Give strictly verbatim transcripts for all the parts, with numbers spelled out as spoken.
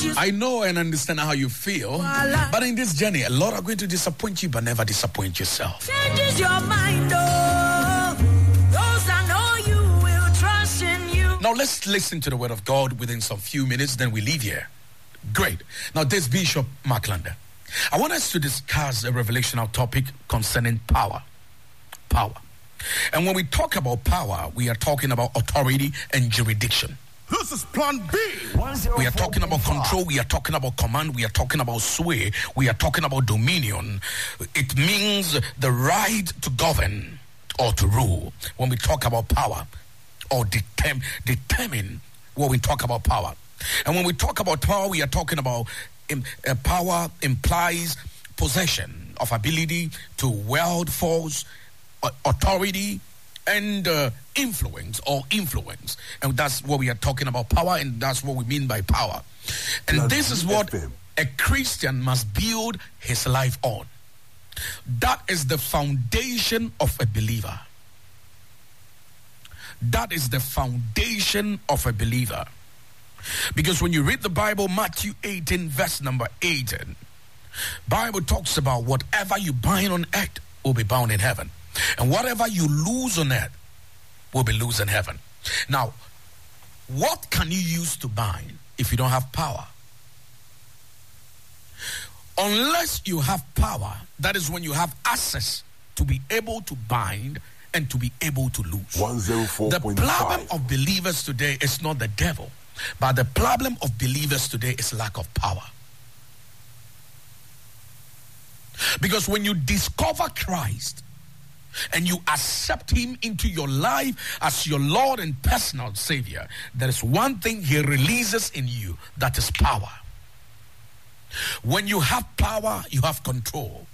I know and understand how you feel, but in this journey, a lot are going to disappoint you, but never disappoint yourself. Changes your mind, oh. Those that know you will trust in you. Now let's listen to the word of God within some few minutes, then we leave here. Great. Now this Bishop Mark Lander. I want us to discuss a revelational topic concerning power. Power. And when we talk about power, we are talking about authority and jurisdiction. This is Plan B. We are talking about control. We are talking about command. We are talking about sway. We are talking about dominion. It means the right to govern or to rule. When we talk about power or determine, determine when we talk about power. And when we talk about power, we are talking about um, uh, power implies possession of ability to wield force, uh, authority, and uh, influence or influence. And that's what we are talking about, power, and that's what we mean by power. And Blood this is what F M. A Christian must build his life on. That is the foundation of a believer. That is the foundation of a believer. Because when you read the Bible, Matthew eighteen, verse number eighteen, Bible talks about whatever you bind on earth will be bound in heaven. And whatever you lose on earth will be loose in heaven. Now, what can you use to bind if you don't have power? Unless you have power, that is when you have access to be able to bind and to be able to lose. one oh four point five. The five. problem of believers today is not the devil, but the problem of believers today is lack of power. Because when you discover Christ, and you accept him into your life as your Lord and personal Savior, there is one thing he releases in you, that is power. When you have power, you have control.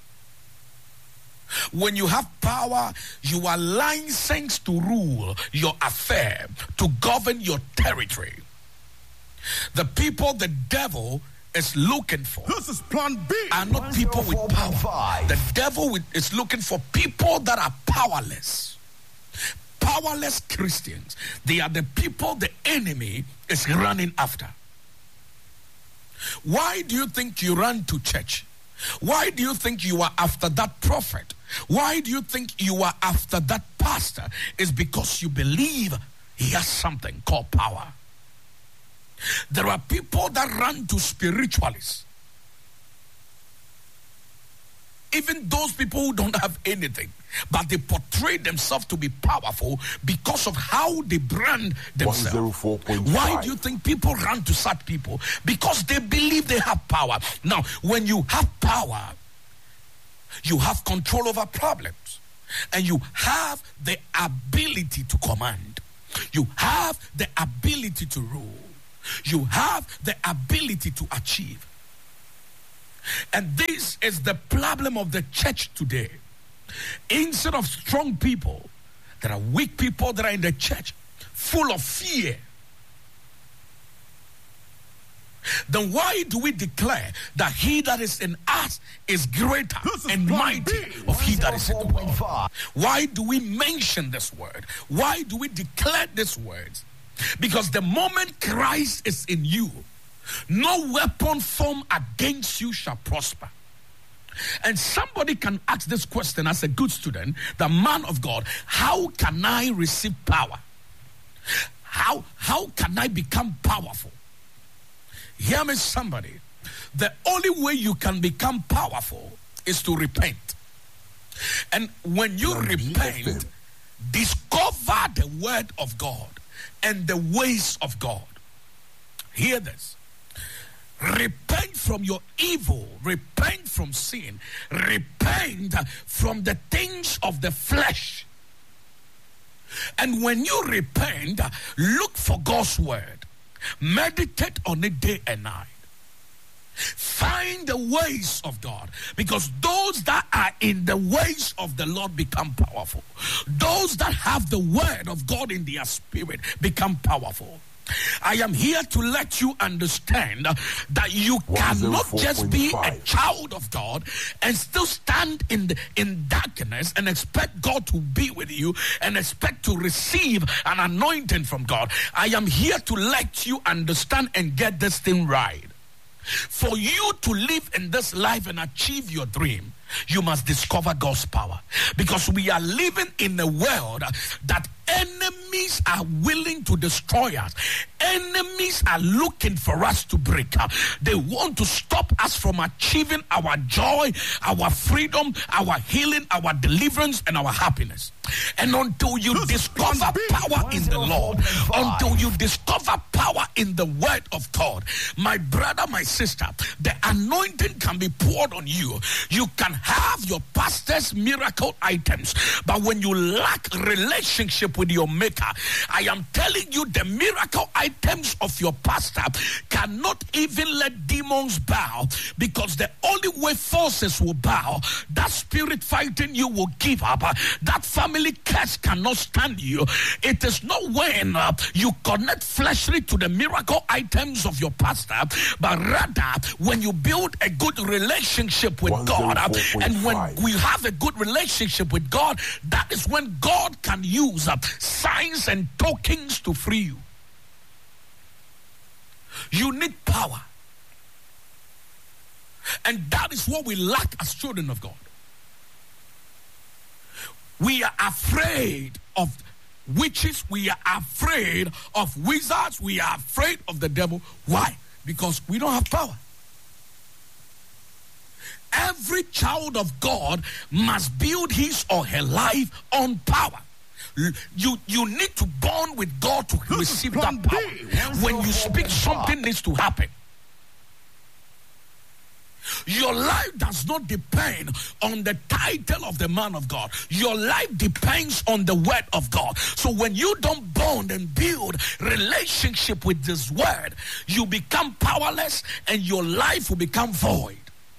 When you have power, you are licensed to rule your affair, to govern your territory. The people the devil is looking for This is Plan B. are not people with power. The devil is looking for people that are powerless. Powerless Christians. They are the people the enemy is running after. Why do you think you run to church? Why do you think you are after that prophet? Why do you think you are after that pastor? It's because you believe he has something called power. There are people that run to spiritualists. Even those people who don't have anything, but they portray themselves to be powerful because of how they brand themselves. one oh four point five. Why do you think people run to such people? Because they believe they have power. Now, when you have power, you have control over problems, and you have the ability to command. You have the ability to rule. You have the ability to achieve. And this is the problem of the church today. Instead of strong people, there are weak people that are in the church, full of fear. Then why do we declare that he that is in us is greater is and mighty of he that is in the world? Why do we mention this word? Why do we declare these words? Because the moment Christ is in you, no weapon formed against you shall prosper. And somebody can ask this question as a good student, the man of God, how can I receive power? How, how can I become powerful? Hear me, somebody. The only way you can become powerful is to repent. And when you repent, discover the word of God and the ways of God. Hear this. Repent from your evil. Repent from sin. Repent from the things of the flesh. And when you repent, look for God's word. Meditate on it day and night. Find the ways of God, because those that are in the ways of the Lord become powerful. Those that have the word of God in their spirit become powerful. I am here to let you understand that you cannot just be a child of God and still stand in the, in darkness and expect God to be with you and expect to receive an anointing from God. I am here to let you understand and get this thing right. For you to live in this life and achieve your dream, you must discover God's power. Because we are living in a world that enemies are willing to destroy us. Enemies are looking for us to break up. They want to stop us from achieving our joy, our freedom, our healing, our deliverance, and our happiness. And until you This discover power in the Lord, until you discover power in the word of God, my brother, my sister, the anointing can be poured on you. You can have your pastor's miracle items, but when you lack relationship with your maker, I am telling you, the miracle items of your pastor cannot even let demons bow, because the only way forces will bow, that spirit fighting you will give up. That family curse cannot stand you. It is not when uh, you connect fleshly to the miracle items of your pastor, but rather when you build a good relationship with God, uh, and when we have a good relationship with God, that is when God can use uh, signs and tokens to free you. You need power. And that is what we lack as children of God. We are afraid of witches. We are afraid of wizards. We are afraid of the devil. Why? Because we don't have power. Every child of God must build his or her life on power. You, you need to bond with God to receive that power. When you speak, something needs to happen. Your life does not depend on the title of the man of God. Your life depends on the word of God. So when you don't bond and build relationship with this word, you become powerless and your life will become void.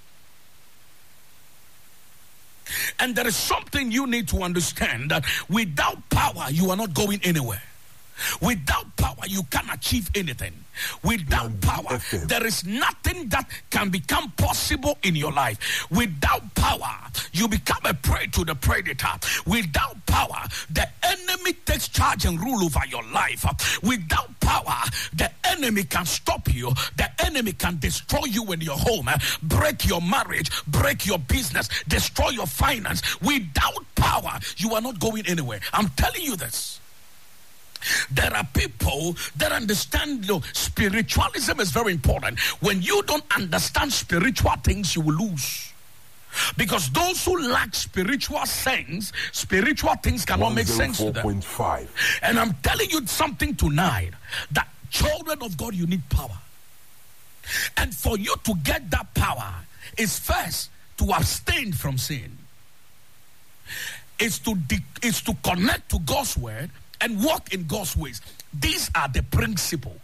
And there is something you need to understand, that without power, you are not going anywhere. Without power, you can't achieve anything. Without power, there is nothing that can become possible in your life. Without power, you become a prey to the predator. Without power, the enemy takes charge and rule over your life. Without power, the enemy can stop you. The enemy can destroy you in your home, break your marriage, break your business, destroy your finance. Without power, you are not going anywhere. I'm telling you this. There are people that understand, you know, spiritualism is very important. When you don't understand spiritual things, you will lose. Because those who lack spiritual sense, spiritual things cannot make sense to them. And I'm telling you something tonight, that children of God, you need power. And for you to get that power is first to abstain from sin. It's to, de- it's to connect to God's word and walk in God's ways. These are the principles.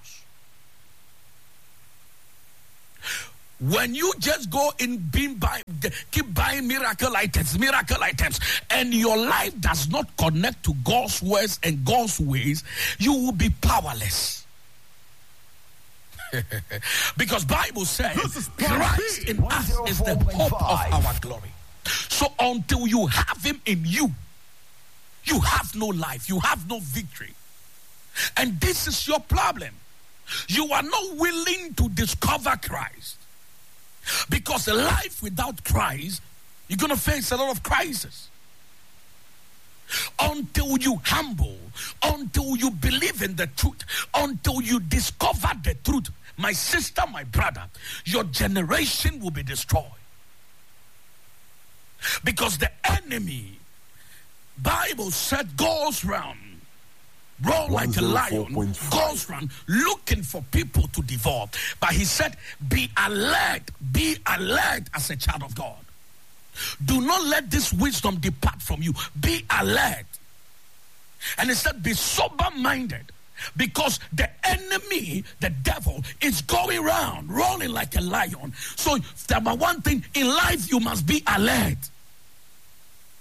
When you just go in being buy, keep buying miracle items, miracle items, and your life does not connect to God's words and God's ways, you will be powerless. Because Bible says Christ in us is the hope of our glory. So until you have him in you, you have no life. You have no victory. And this is your problem. You are not willing to discover Christ. Because a life without Christ, you're going to face a lot of crises. Until you humble, until you believe in the truth, until you discover the truth, my sister, my brother, your generation will be destroyed. Because the enemy, Bible said, goes round, roll like a lion, goes round looking for people to devour. But he said, be alert, be alert as a child of God. Do not let this wisdom depart from you. Be alert. And he said, be sober-minded, because the enemy, the devil, is going around, rolling like a lion. So, number one thing in life, you must be alert.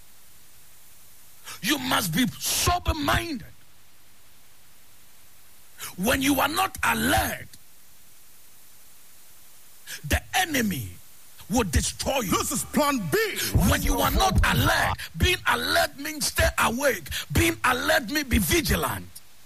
You must be sober-minded. When you are not alert, the enemy will destroy you. This is plan B. When you are not alert, being alert means stay awake. Being alert means be vigilant.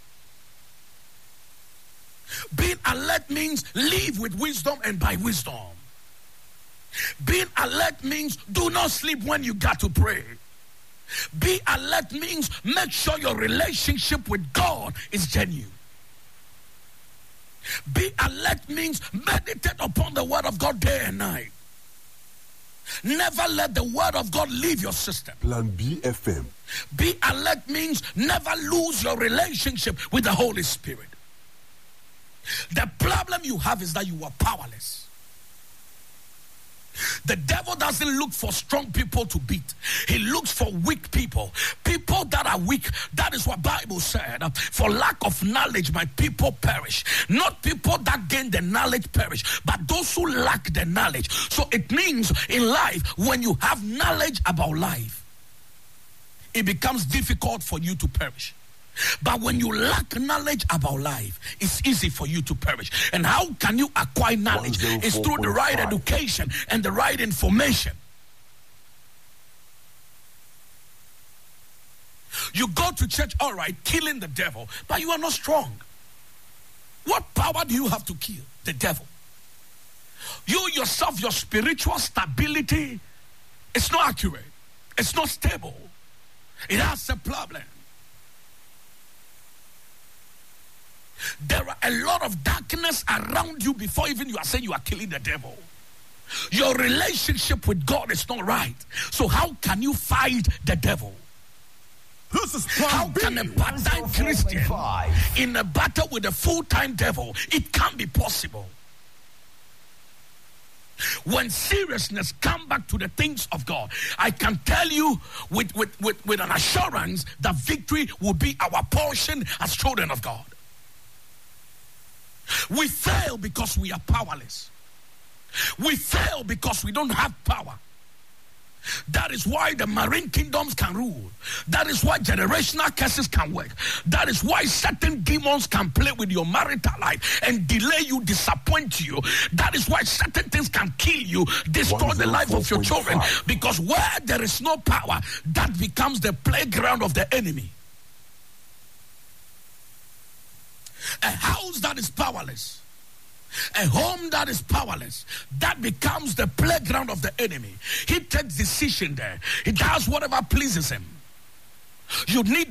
Being alert means live with wisdom and by wisdom. Being alert means do not sleep when you got to pray. Be alert means make sure your relationship with God is genuine. Be alert means meditate upon the word of God day and night. Never let the word of God leave your system. Plan B F M. Be alert means never lose your relationship with the Holy Spirit. The problem you have is that you are powerless. The devil doesn't look for strong people to beat. He looks for weak people. People that are weak. That is what Bible said. For lack of knowledge, my people perish. Not people that gain the knowledge perish, but those who lack the knowledge. So it means in life, when you have knowledge about life, it becomes difficult for you to perish. But when you lack knowledge about life, it's easy for you to perish. And how can you acquire knowledge? It's through the right education and the right information. You go to church, all right, killing the devil, but you are not strong. What power do you have to kill the devil? You yourself, your spiritual stability, it's not accurate. It's not stable. It has a problem. There are a lot of darkness around you before even you are saying you are killing the devil. Your relationship with God is not right. So how can you fight the devil? This is plan How B. can a part-time Christian in a battle with a full-time devil? It can't be possible. When seriousness comes back to the things of God, I can tell you with, with, with, with an assurance that victory will be our portion as children of God. We fail because we are powerless. We fail because we don't have power. That is why the marine kingdoms can rule. That is why generational curses can work. That is why certain demons can play with your marital life and delay you, disappoint you. That is why certain things can kill you, destroy the life of your children. Because where there is no power, that becomes the playground of the enemy. A house that is powerless, a home that is powerless, that becomes the playground of the enemy. He takes decision there. He does whatever pleases him. You need